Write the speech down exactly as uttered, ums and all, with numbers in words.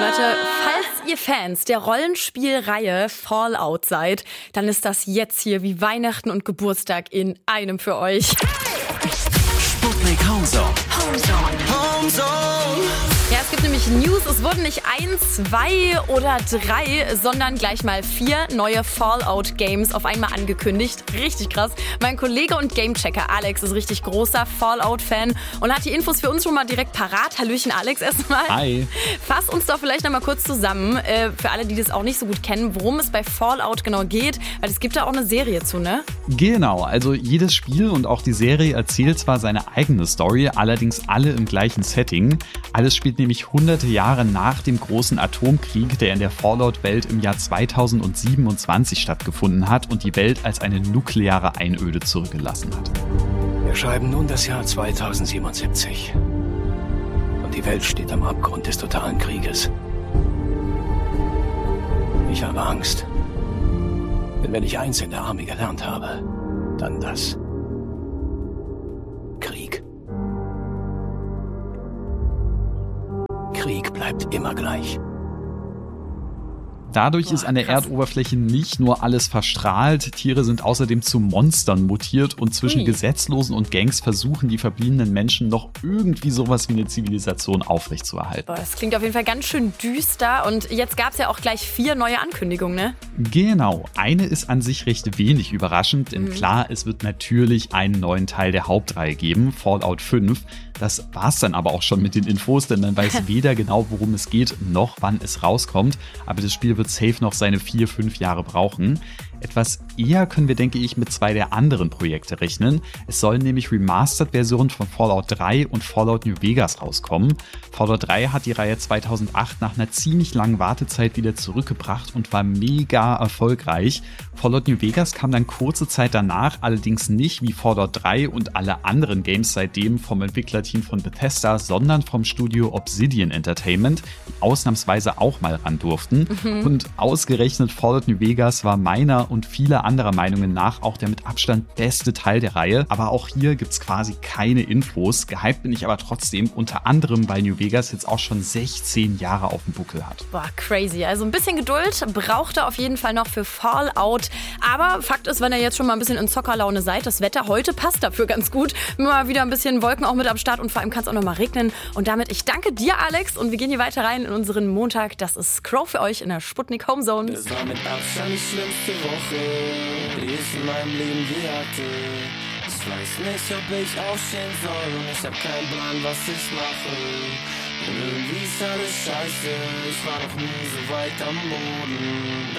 Leute, falls ihr Fans der Rollenspielreihe Fallout seid, dann ist das jetzt hier wie Weihnachten und Geburtstag in einem für euch. Sputnik Homezone. Homezone. Homezone. Ja, es gibt nämlich News. Es wurden nicht ein, zwei oder drei, sondern gleich mal vier neue Fallout-Games auf einmal angekündigt. Richtig krass. Mein Kollege und Gamechecker Alex ist richtig großer Fallout-Fan und hat die Infos für uns schon mal direkt parat. Hallöchen Alex erstmal. Hi. Fass uns doch vielleicht noch mal kurz zusammen, äh, für alle, die das auch nicht so gut kennen, worum es bei Fallout genau geht. Weil es gibt da auch eine Serie zu, ne? Genau, also jedes Spiel und auch die Serie erzählt zwar seine eigene Story, allerdings alle im gleichen Setting. Alles spielt nämlich hunderte Jahre nach dem großen Atomkrieg, der in der Fallout-Welt im Jahr zweitausendsiebenundzwanzig stattgefunden hat und die Welt als eine nukleare Einöde zurückgelassen hat. Wir schreiben nun das Jahr zweitausendsiebenundsiebzig. Und die Welt steht am Abgrund des totalen Krieges. Ich habe Angst. Denn wenn ich eins in der Army gelernt habe, dann das. Krieg. Krieg bleibt immer gleich. Dadurch Boah, ist an der krass. Erdoberfläche nicht nur alles verstrahlt, Tiere sind außerdem zu Monstern mutiert und zwischen Ui. Gesetzlosen und Gangs versuchen die verbliebenen Menschen noch irgendwie sowas wie eine Zivilisation aufrechtzuerhalten. Boah, das klingt auf jeden Fall ganz schön düster. Und jetzt gab es ja auch gleich vier neue Ankündigungen, ne? Genau, eine ist an sich recht wenig überraschend, denn klar, es wird natürlich einen neuen Teil der Hauptreihe geben, Fallout fünf. Das war's dann aber auch schon mit den Infos, denn man weiß weder genau, worum es geht, noch wann es rauskommt. Aber das Spiel wird safe noch seine vier, fünf Jahre brauchen. Etwas eher können wir, denke ich, mit zwei der anderen Projekte rechnen. Es sollen nämlich Remastered-Versionen von Fallout drei und Fallout New Vegas rauskommen. Fallout drei hat die Reihe zweitausendacht nach einer ziemlich langen Wartezeit wieder zurückgebracht und war mega erfolgreich. Fallout New Vegas kam dann kurze Zeit danach, allerdings nicht wie Fallout drei und alle anderen Games seitdem vom Entwicklerteam von Bethesda, sondern vom Studio Obsidian Entertainment, die ausnahmsweise auch mal ran durften. Mhm. Und ausgerechnet Fallout New Vegas war meiner und vieler anderer Meinungen nach auch der mit Abstand beste Teil der Reihe. Aber auch hier gibt's quasi keine Infos. Gehypt bin ich aber trotzdem, unter anderem, weil New Vegas jetzt auch schon sechzehn Jahre auf dem Buckel hat. Boah, crazy. Also ein bisschen Geduld braucht er auf jeden Fall noch für Fallout. Aber Fakt ist, wenn ihr jetzt schon mal ein bisschen in Zockerlaune seid, das Wetter heute passt dafür ganz gut. Immer wieder ein bisschen Wolken auch mit am Start und vor allem kann es auch noch mal regnen. Und damit, ich danke dir, Alex. Und wir gehen hier weiter rein in unseren Montag. Das ist Crow für euch in der Sputnik Homezone. Es war mit Abstand die schlimmste Woche, die ich in meinem Leben je hatte. Ich weiß nicht, ob ich aufstehen soll und ich hab keinen Plan, was ich mache. Und irgendwie ist alles scheiße, ich war noch nie so weit am Boden.